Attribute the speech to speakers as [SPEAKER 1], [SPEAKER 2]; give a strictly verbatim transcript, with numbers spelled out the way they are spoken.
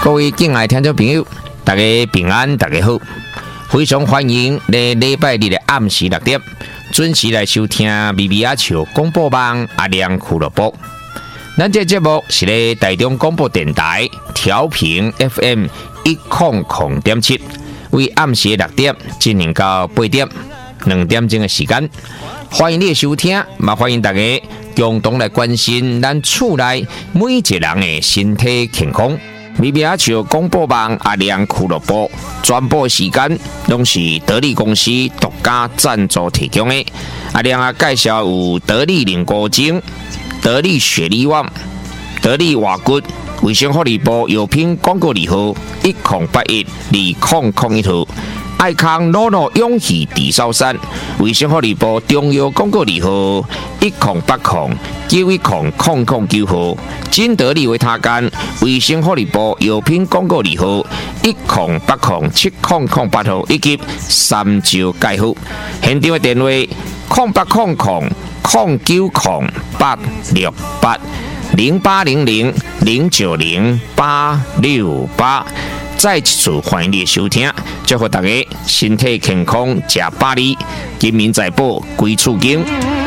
[SPEAKER 1] 各位敬爱听众朋友，大家平安，大家好，非常欢迎在礼拜日的暗时六点准时来收听咪咪阿笑广播网阿亮俱乐部。咱这节目是咧台中广播电台调频 F M 一空空点七，为暗时六点进行到八点两点钟的时间。欢迎你的收听，嘛欢迎大家共同来关心咱厝内每一个人的身体健康。咪咪阿笑广播网阿亮俱乐部全部时间拢是得力公司独家赞助提供的。阿亮啊介绍有得力凝固精、得力雪力旺、得力瓦骨、卫生福利部药品广告字号一零八一二零零一号。爱康诺诺勇气地烧山，卫生福利部中药广告字号一零八零九一零零零九号。金得利维他干，卫生福利部药品广告字号一零八零七零零八号，以及三九介护。现场的电话零八零零零九零八六八零八零零零九零八六八。再一次欢迎你的收听，祝福大家身体健康，吃百里，金民财宝，归厝经。